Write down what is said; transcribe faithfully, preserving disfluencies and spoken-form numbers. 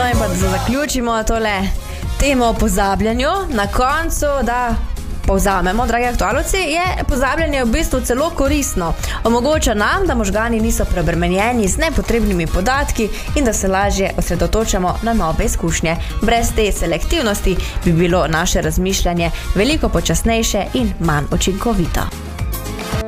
in pa da zaključimo tole temo o pozabljanju, na koncu, da povzamemo, dragi aktualovci, je pozabljanje v bistvu celo koristno. Omogoča nam, da možgani niso preobremenjeni z nepotrebnimi podatki in da se lažje osredotočamo na nove izkušnje. Brez te selektivnosti bi bilo naše razmišljanje veliko počasnejše in manj učinkovito.